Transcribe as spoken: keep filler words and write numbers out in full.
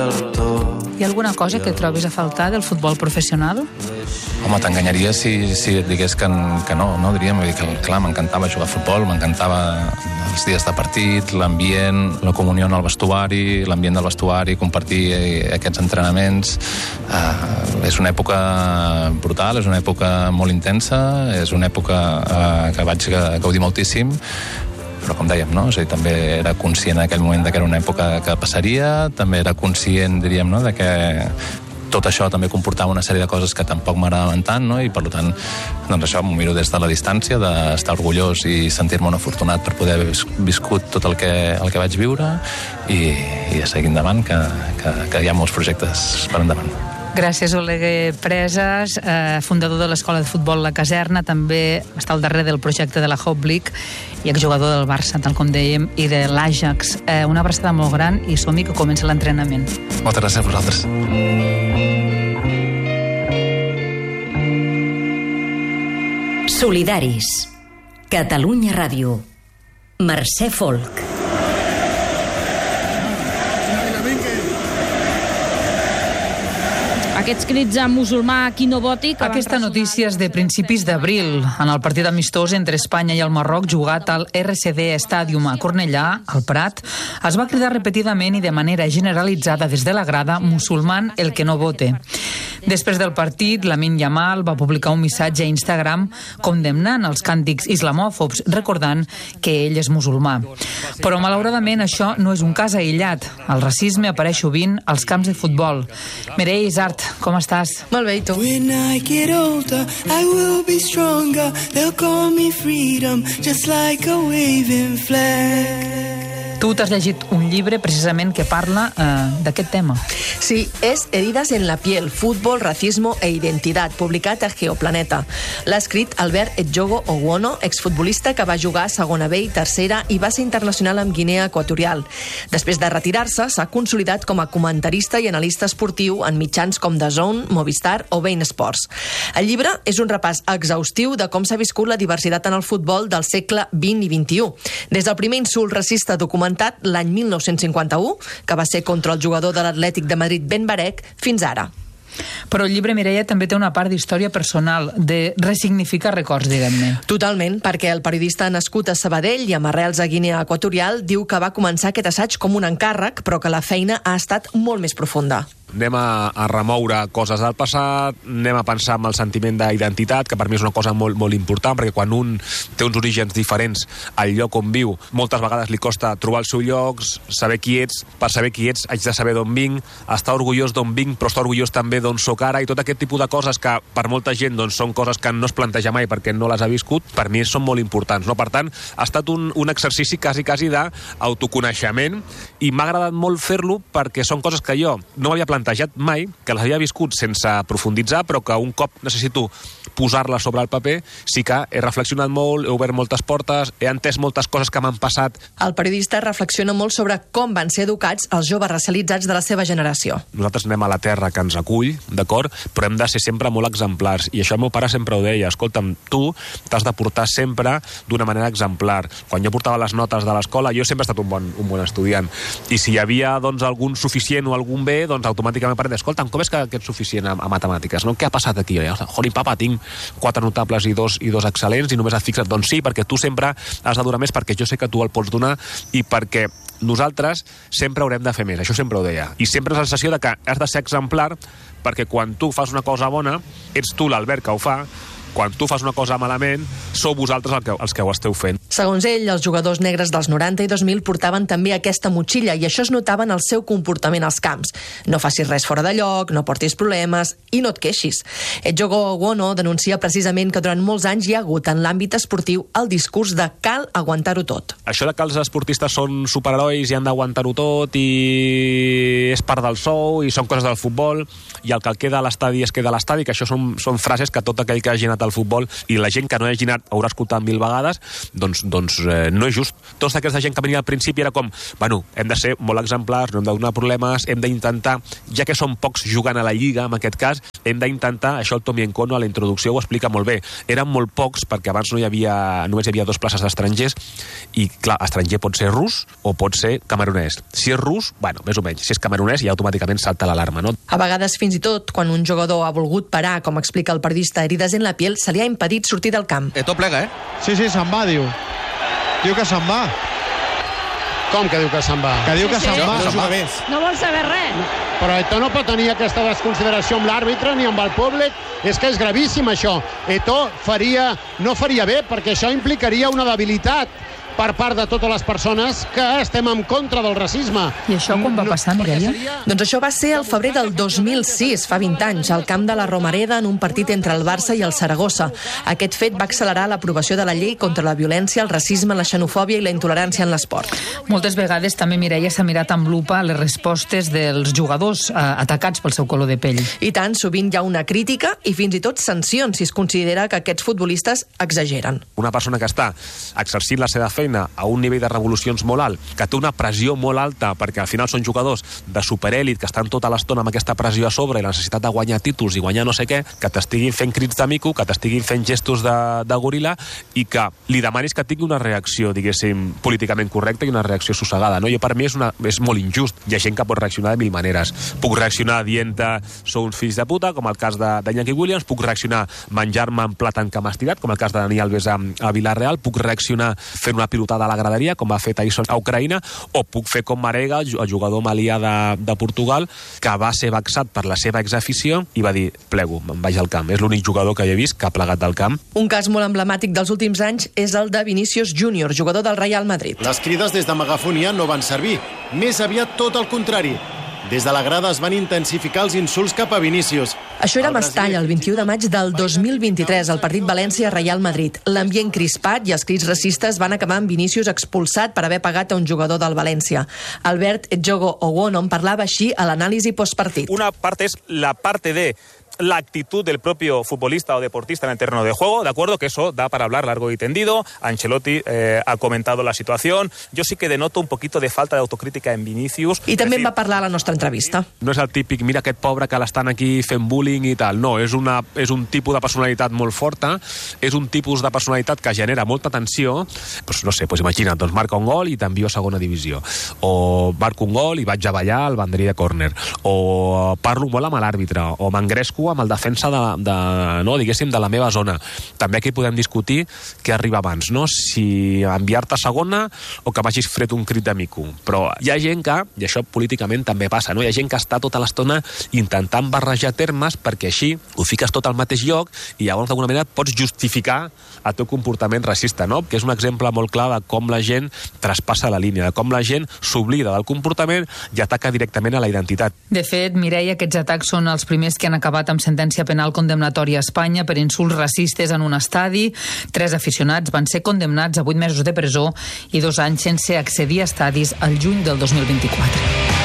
del tot. Hi ha alguna cosa que trobis a faltar del futbol professional? Home, t'enganyaria si, si et digués que, que no, no diríem. Vull dir que, clar, m'encantava jugar a futbol, m'encantava els dies de partit, l'ambient, la comunió en el vestuari, l'ambient del vestuari, compartir aquests entrenaments. Uh, és una època brutal, és una època molt intensa, és una època uh, que vaig gaudir moltíssim, però com dèiem, no? O sigui, també era conscient en aquell moment que era una època que passaria, també era conscient, diríem, no? De que tot això també comportava una sèrie de coses que tampoc m'agradaven tant, no? I per tant, doncs això m'ho miro des de la distància, d'estar orgullós i sentir-me un afortunat per poder haver viscut tot el que, el que vaig viure i, i a seguir endavant, que, que, que hi ha molts projectes per endavant. Gràcies, Oleguer Presas, eh, fundador de l'Escola de Futbol La Caserna, també està al darrere del projecte de la Hope League i exjugador del Barça, tal com dèiem, i de l'Ajax. Eh, una abraçada molt gran i som-hi que comença l'entrenament. Moltes gràcies a vosaltres. Solidaris. Catalunya Ràdio. Mercè Folk. Aquests crits a musulmà qui no voti... Aquesta notícia és de principis d'abril. En el partit amistós entre Espanya i el Marroc jugat al R C D Stadium a Cornellà, al Prat, es va cridar repetidament i de manera generalitzada des de la grada musulman el que no vote. Després del partit, Lamine Yamal va publicar un missatge a Instagram condemnant els càntics islamòfobs, recordant que ell és musulmà. Però, malauradament, això no és un cas aïllat. El racisme apareix sovint als camps de futbol. Mireia Isart, com estàs? Molt bé, i tu? When I get older, I will be stronger. They'll call me freedom, just like a waving flag. Tu t'has llegit un llibre precisament que parla eh, d'aquest tema. Sí, és Heridas en la piel, futbol, racismo e identitat, publicat a Geoplaneta. L'ha escrit Albert Edjogo Owono, exfutbolista que va jugar a segona B i tercera i va ser internacional amb Guinea Equatorial. Després de retirar-se, s'ha consolidat com a comentarista i analista esportiu en mitjans com D A Z N, Movistar o Bein Sports. El llibre és un repàs exhaustiu de com s'ha viscut la diversitat en el futbol del segle vint i vint-i-u. Des del primer insult racista documentat l'any mil nou-cents cinquanta-u, que va ser contra el jugador de l'Atlètic de Madrid Ben Barek, fins ara. Però el llibre, Mireia, també té una part d'història personal, de ressignificar records, diguem-ne. Totalment, perquè el periodista nascut a Sabadell i amb arrels a Guinea Equatorial diu que va començar aquest assaig com un encàrrec, però que la feina ha estat molt més profunda. Anem a, a remoure coses del passat, anem a pensar en el sentiment d'identitat, que per mi és una cosa molt, molt important, perquè quan un té uns orígens diferents al lloc on viu, moltes vegades li costa trobar el seu lloc, saber qui ets. Per saber qui ets haig de saber d'on vinc, estar orgullós d'on vinc, però estar orgullós també d'on sóc ara, i tot aquest tipus de coses que per molta gent doncs, són coses que no es planteja mai perquè no les ha viscut, per mi són molt importants. No? Per tant, ha estat un, un exercici quasi, quasi d'autoconeixement, i m'ha agradat molt fer-lo perquè són coses que jo no m'havia plantejat mai, que les havia viscut sense profunditzar, però que un cop necessito posar-les sobre el paper, sí que he reflexionat molt, he obert moltes portes, he entès moltes coses que m'han passat. El periodista reflexiona molt sobre com van ser educats els joves racialitzats de la seva generació. Nosaltres anem a la terra que ens acull, d'acord? Però hem de ser sempre molt exemplars, i això el meu pare sempre ho deia: escolta'm, tu t'has de portar sempre d'una manera exemplar. Quan jo portava les notes de l'escola, jo sempre he estat un bon, un bon estudiant, i si hi havia doncs, algun suficient o algun bé, doncs automàticament parlem, escolta'm, com és que ets suficient a, a matemàtiques? No? Què ha passat aquí? Joli, papa, tinc quatre notables i dos, i dos excel·lents, i només et fixes. Doncs sí, perquè tu sempre has de donar més, perquè jo sé que tu el pots donar, i perquè nosaltres sempre haurem de fer més. Això sempre ho deia. I sempre és la sensació de que has de ser exemplar, perquè quan tu fas una cosa bona, ets tu l'Albert que ho fa. Quan tu fas una cosa malament, sou vosaltres el que, els que ho esteu fent. Segons ell, els jugadors negres dels noranta i dos mil portaven també aquesta motxilla, i això es notava en el seu comportament als camps. No facis res fora de lloc, no portis problemes i no et queixis. Edjogo Owono denuncia precisament que durant molts anys hi ha hagut en l'àmbit esportiu el discurs de cal aguantar-ho tot. Això de que els esportistes són superherois i han d'aguantar-ho tot i és part del sou i són coses del futbol, i el que queda a l'estadi es queda a l'estadi, que això són, són frases que tot aquell que hagi anat al futbol i la gent que no hagi anat haurà escoltat mil vegades, doncs, doncs eh, no és just. Tota aquesta gent que venia al principi era com, bueno, hem de ser molt exemplars, no hem de donar problemes, hem d'intentar, ja que som pocs jugant a la Lliga, en aquest cas, hem d'intentar, això el Tomi Encono a la introducció ho explica molt bé, eren molt pocs perquè abans no hi havia, només hi havia dues places d'estrangers i, clar, estranger pot ser rus o pot ser camerunès. Si és rus, bueno, més o menys. Si és camerunès, ja automàticament salta l'alarma, no? A vegades, fins i tot, quan un jugador ha volgut parar, com explica el periodista Heridas en la piel, se li ha impedit sortir del camp. Eto plega, eh? Sí, sí, se'n va, diu. Diu que se'n va. Com que diu que se'n va? Que diu que Sí, se'n sí. va. No juga més. No vol saber res. Però Eto no pot tenir aquesta desconsideració amb l'àrbitre ni amb el públic. És que és gravíssim, això. Eto faria, no faria bé, perquè això implicaria una debilitat per part de totes les persones que estem en contra del racisme. I això quan va passar, Mireia? Doncs això va ser el febrer del dos mil sis, fa vint anys, al camp de la Romareda, en un partit entre el Barça i el Saragossa. Aquest fet va accelerar l'aprovació de la llei contra la violència, el racisme, la xenofòbia i la intolerància en l'esport. Moltes vegades també, Mireia, s'ha mirat amb lupa les respostes dels jugadors eh, atacats pel seu color de pell. I tant, sovint hi ha una crítica i fins i tot sancions si es considera que aquests futbolistes exageren. Una persona que està exercint la seva feina a un nivell de revolucions molt alt, que té una pressió molt alta, perquè al final són jugadors de superèlit que estan tota l'estona amb aquesta pressió a sobre i la necessitat de guanyar títols i guanyar no sé què, que t'estiguin fent crits de mico, que t'estiguin fent gestos de, de goril·la i que li demanis que tingui una reacció, diguéssim, políticament correcta i una reacció sossegada, no? I per mi és, una, és molt injust. Hi ha gent que pot reaccionar de mil maneres. Puc reaccionar dient-te sou uns fills de puta, com el cas de, de Iñaki Williams, puc reaccionar menjar-me en plat en camp estirat, com el cas de Dani Alves a, a Villarreal, puc reaccionar fent una pilotada a la graderia, com va fer Tyson a Ucraïna, o puc fer com Marega, el jugador malià de, de Portugal, que va ser vexat per la seva exafició i va dir, plego, me'n vaig al camp. És l'únic jugador que hi he vist que ha plegat del camp. Un cas molt emblemàtic dels últims anys és el de Vinícius Júnior, jugador del Real Madrid. Les crides des de megafonia no van servir. Més aviat tot el contrari. Des de la grada es van intensificar els insults cap a Vinícius. Això era a Mestalla, el vint-i-u de maig del dos mil vint-i-tres, al partit València-Real Madrid. L'ambient crispat i els crits racistes van acabar amb Vinícius expulsat per haver pagat a un jugador del València. Albert Edjogo Owono en parlava així a l'anàlisi postpartit. Una parte es la parte de la actitud del propio futbolista o deportista en el terreno de juego, de acuerdo, que eso da para hablar largo y tendido. Ancelotti eh, ha comentado la situación. Yo sí que denoto un poquito de falta de autocrítica en Vinícius. I també en va parlar a la nostra entrevista. No és el típic, mira aquest pobre que l'estan aquí fent bullying i tal. No, és, una, és un tipus de personalitat molt forta, és un tipus de personalitat que genera molta tensió. Pues no sé, pues imagina't, doncs marca un gol i t'envio a segona divisió. O marco un gol i vaig a ballar al banderí de córner. O parlo molt amb l'àrbitre. O m'engresco amb el defensa de, de, no, diguéssim, de la meva zona. També aquí podem discutir què arriba abans, no? Si enviar-te a segona o que vagis fred un crit de mico. Però hi ha gent que, i això políticament també passa, no? Hi ha gent que està tota l'estona intentant barrejar termes perquè així ho fiques tot al mateix lloc i llavors d'alguna manera pots justificar el teu comportament racista, no? Que és un exemple molt clar de com la gent traspassa la línia, de com la gent s'oblida del comportament i ataca directament a la identitat. De fet, Mireia, aquests atacs són els primers que han acabat amb sentència penal condemnatòria a Espanya per insults racistes en un estadi. Tres aficionats van ser condemnats a vuit mesos de presó i dos anys sense accedir a estadis al juny del dos mil vint-i-quatre.